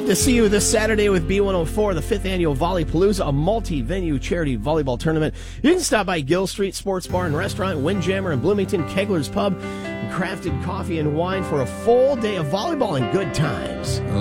love to see you this Saturday with B104, the 5th annual Volleypalooza, a multi-venue charity volleyball tournament. You can stop by Gill Street Sports Bar and Restaurant, Windjammer and Bloomington, Kegler's Pub, and Crafted Coffee and Wine for a full day of volleyball and good times.